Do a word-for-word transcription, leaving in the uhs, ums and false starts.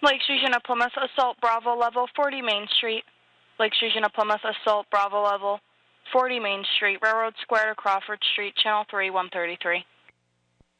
Lakes Region of Plymouth, Assault Bravo Level, forty Main Street. Lakes Region of Plymouth, Assault Bravo Level, forty Main Street, Railroad Square to Crawford Street, Channel three, one thirty-three.